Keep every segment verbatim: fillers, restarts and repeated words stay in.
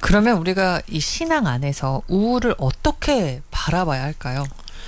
그러면 우리가 이 신앙 안에서 우울을 어떻게 바라봐야 할까요?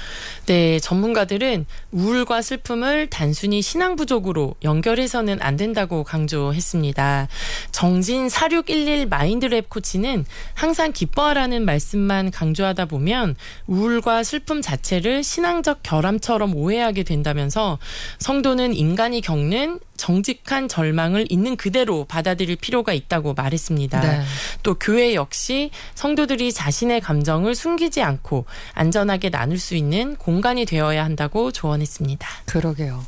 네, 전문가들은 우울과 슬픔을 단순히 신앙 부족으로 연결해서는 안 된다고 강조했습니다. 정진 사육일일 마인드랩 코치는 항상 기뻐하라는 말씀만 강조하다 보면 우울과 슬픔 자체를 신앙적 결함처럼 오해하게 된다면서 성도는 인간이 겪는 정직한 절망을 있는 그대로 받아들일 필요가 있다고 말했습니다. 네. 또 교회 역시 성도들이 자신의 감정을 숨기지 않고 안전하게 나눌 수 있는 공간이 되어야 한다고 조언했습니다. 그러게요.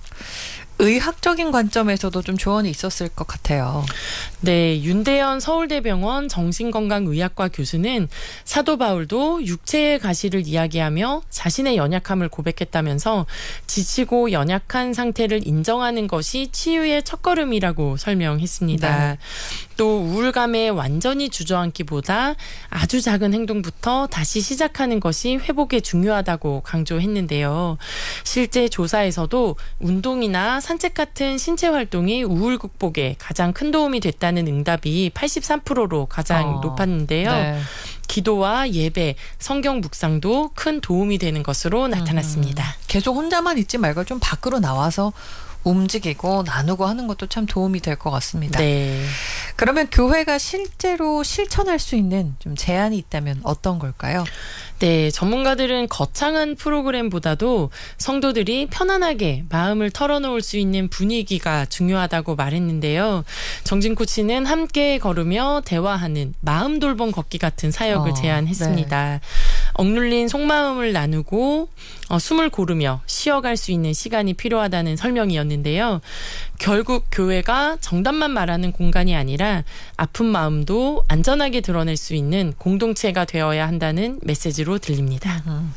의학적인 관점에서도 좀 조언이 있었을 것 같아요. 네, 윤대현 서울대병원 정신건강의학과 교수는 사도 바울도 육체의 가시를 이야기하며 자신의 연약함을 고백했다면서 지치고 연약한 상태를 인정하는 것이 치유의 첫걸음이라고 설명했습니다. 네. 또 우울감에 완전히 주저앉기보다 아주 작은 행동부터 다시 시작하는 것이 회복에 중요하다고 강조했는데요. 실제 조사에서도 운동이나 산책 같은 신체 활동이 우울 극복에 가장 큰 도움이 됐다는 응답이 팔십삼 퍼센트로 가장 어, 높았는데요. 네. 기도와 예배, 성경 묵상도 큰 도움이 되는 것으로 나타났습니다. 음, 계속 혼자만 있지 말고 좀 밖으로 나와서 움직이고 나누고 하는 것도 참 도움이 될 것 같습니다. 네. 그러면 교회가 실제로 실천할 수 있는 좀 제안이 있다면 어떤 걸까요? 네, 전문가들은 거창한 프로그램보다도 성도들이 편안하게 마음을 털어놓을 수 있는 분위기가 중요하다고 말했는데요. 정진 코치는 함께 걸으며 대화하는 마음 돌봄 걷기 같은 사역을 어, 제안했습니다. 네. 억눌린 속마음을 나누고 어, 숨을 고르며 쉬어갈 수 있는 시간이 필요하다는 설명이었는데요. 결국 교회가 정답만 말하는 공간이 아니라 아픈 마음도 안전하게 드러낼 수 있는 공동체가 되어야 한다는 메시지로 들립니다. 음.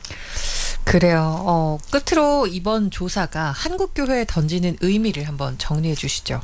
그래요. 어, 끝으로 이번 조사가 한국교회에 던지는 의미를 한번 정리해 주시죠.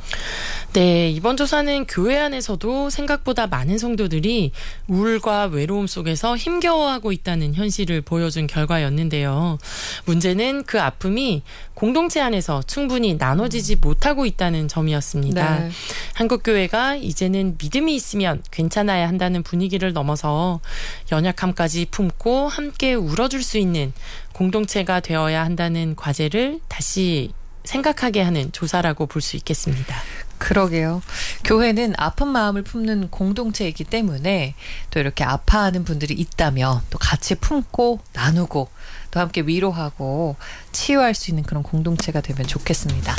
네, 이번 조사는 교회 안에서도 생각보다 많은 성도들이 우울과 외로움 속에서 힘겨워하고 있다는 현실을 보여준 결과였는데요. 문제는 그 아픔이 공동체 안에서 충분히 나눠지지 못하고 있다는 점이었습니다. 네. 한국교회가 이제는 믿음이 있으면 괜찮아야 한다는 분위기를 넘어서 연약함까지 품고 함께 울어줄 수 있는 공동체가 되어야 한다는 과제를 다시 생각하게 하는 조사라고 볼 수 있겠습니다. 그러게요. 교회는 아픈 마음을 품는 공동체이기 때문에 또 이렇게 아파하는 분들이 있다면 또 같이 품고 나누고 또 함께 위로하고 치유할 수 있는 그런 공동체가 되면 좋겠습니다.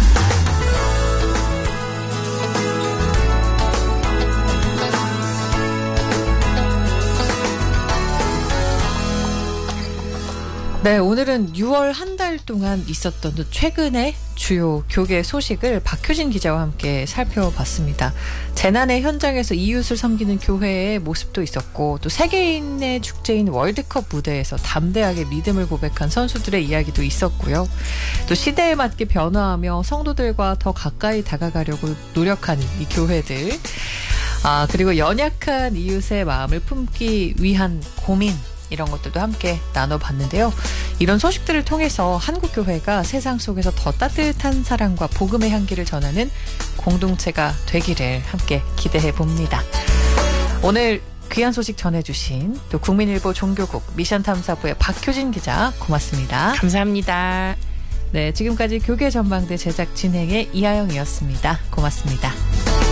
네, 오늘은 유월 한 달 동안 있었던 또 최근의 주요 교계 소식을 박효진 기자와 함께 살펴봤습니다. 재난의 현장에서 이웃을 섬기는 교회의 모습도 있었고 또 세계인의 축제인 월드컵 무대에서 담대하게 믿음을 고백한 선수들의 이야기도 있었고요. 또 시대에 맞게 변화하며 성도들과 더 가까이 다가가려고 노력하는 이 교회들, 아 그리고 연약한 이웃의 마음을 품기 위한 고민, 이런 것들도 함께 나눠봤는데요. 이런 소식들을 통해서 한국교회가 세상 속에서 더 따뜻한 사랑과 복음의 향기를 전하는 공동체가 되기를 함께 기대해 봅니다. 오늘 귀한 소식 전해주신 또 국민일보 종교국 미션탐사부의 박효진 기자 고맙습니다. 감사합니다. 네, 지금까지 교계 전망대 제작 진행의 이하영이었습니다. 고맙습니다.